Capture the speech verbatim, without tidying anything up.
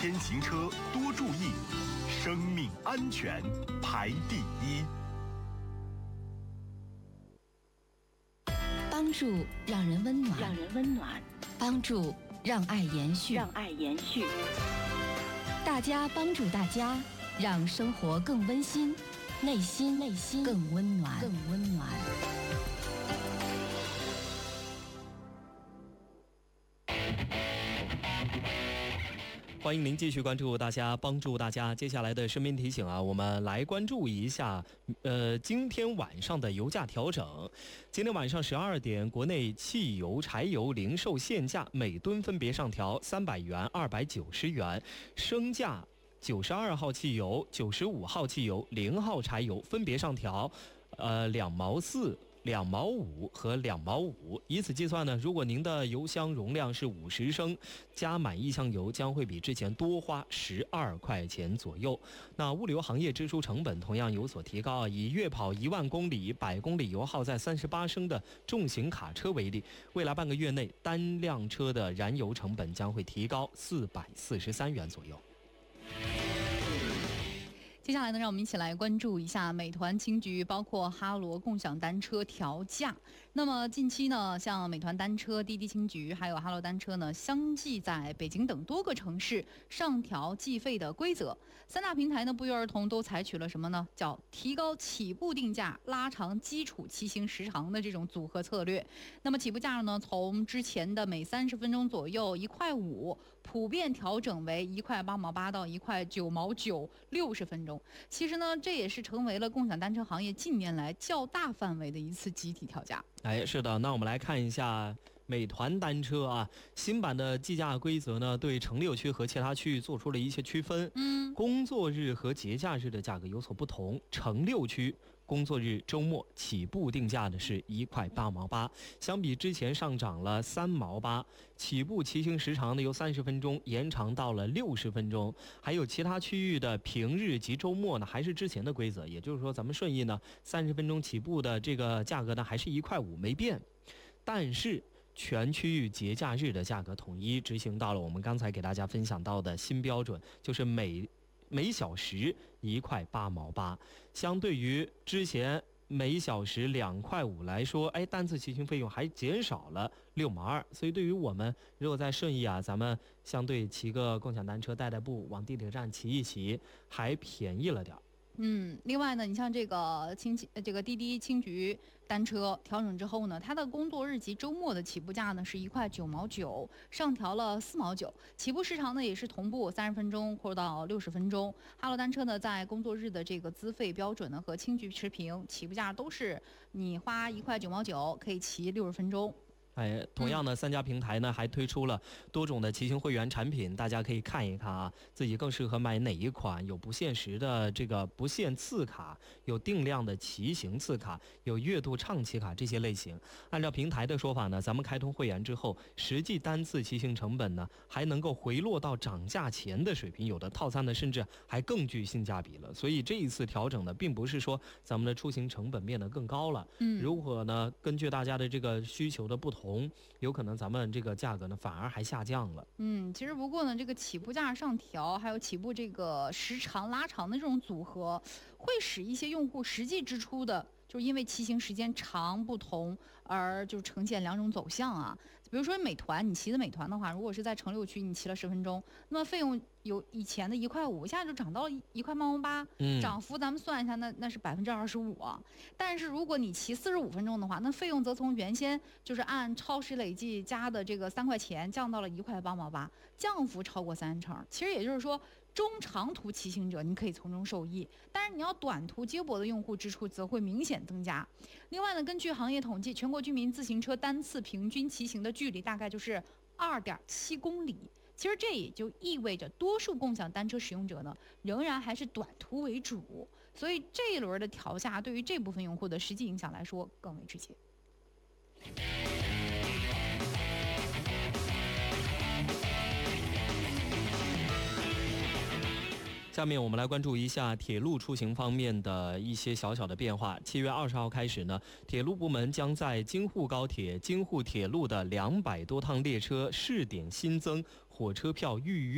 天行车多注意，生命安全排第一。 帮助让人温暖， 让人温暖； 帮助让爱延续， 让爱延续。 大家帮助大家，让生活更温馨，内心内心更温暖，更温暖。 欢迎您继续关注大家帮助大家。接下来的身边提醒啊，我们来关注一下，呃，今天晚上的油价调整。今天晚上十二点，国内汽油、柴油零售限价每吨分别上调三百元、二百九十元，升价九十二号汽油、九十五号汽油、零号柴油分别上调，呃，两毛四。两毛五和两毛五，以此计算呢，如果您的油箱容量是五十升，加满一箱油将会比之前多花十二块钱左右。那物流行业支出成本同样有所提高啊，以月跑一万公里、百公里油耗在三十八升的重型卡车为例，未来半个月内单辆车的燃油成本将会提高四百四十三元左右。 接下来呢，让我们一起来关注一下美团、青桔包括哈罗共享单车调价。那么近期呢，像美团单车、滴滴青桔还有哈罗单车呢，相继在北京等多个城市上调计费的规则。三大平台呢，不约而同都采取了什么呢？叫提高起步定价、拉长基础骑行时长的这种组合策略。那么起步价呢，从之前的每三十分钟左右一块五，普遍调整为一块八毛八到一块九毛九，六十分钟。其实呢，这也是成为了共享单车行业近年来较大范围的一次集体调价。 哎，是的，那我们来看一下美团单车啊，新版的计价规则呢，对城六区和其他区域做出了一些区分。嗯，工作日和节假日的价格有所不同。城六区工作日、周末起步定价的是一块八毛八，相比之前上涨了三毛八。起步骑行时长呢，由三十分钟延长到了六十分钟。还有其他区域的平日及周末呢，还是之前的规则，也就是说，咱们顺义呢，三十分钟起步的这个价格呢，还是一块五没变。但是全区域节假日的价格统一执行到了我们刚才给大家分享到的新标准，就是每每小时一块八毛八，相对于之前每小时两块五来说，哎，单次骑行费用还减少了六毛二。所以对于我们如果在顺义啊，咱们相对骑个共享单车代代步往地铁站骑一骑，还便宜了点。 嗯，另外呢，你像这个青这个滴滴青桔单车调整之后呢，它的工作日及周末的起步价呢是一块九毛九，上调了四毛九，起步时长呢也是同步三十分钟或到六十分钟。哈罗单车呢在工作日的这个资费标准呢和青桔持平，起步价都是你花一块九毛九可以骑六十分钟。 哎，同样呢，三家平台呢还推出了多种的骑行会员产品，大家可以看一看啊，自己更适合买哪一款。有不限时的这个不限次卡，有定量的骑行次卡，有月度畅骑卡这些类型。按照平台的说法呢，咱们开通会员之后，实际单次骑行成本呢还能够回落到涨价前的水平，有的套餐呢甚至还更具性价比了。所以这一次调整呢，并不是说咱们的出行成本变得更高了。嗯，如果呢根据大家的这个需求的不同，有可能咱们这个价格呢反而还下降了。 嗯，其实不过呢，这个起步价上调，还有起步这个时长拉长的这种组合，会使一些用户实际支出的，就是因为骑行时间长不同而就呈现两种走向啊。比如说美团，你骑的美团的话，如果是在城六区你骑了十分钟，那么费用有以前的一块五，现在就涨到一块八毛八，涨幅咱们算一下，那那是百分之二十五啊。但是如果你骑四十五分钟的话，那费用则从原先就是按超时累计加的这个三块钱降到了一块八毛八，降幅超过三成。其实也就是说，中长途骑行者你可以从中受益，但是你要短途接驳的用户支出则会明显增加。另外呢，根据行业统计，全国居民自行车单次平均骑行的距离大概就是二点七公里。其实这也就意味着多数共享单车使用者呢，仍然还是短途为主，所以这一轮的调价对于这部分用户的实际影响来说更为直接。 下面我们来关注一下铁路出行方面的一些小小的变化。七月二十号开始呢，铁路部门将在京沪高铁、京沪铁路的两百多趟列车试点新增火车票预约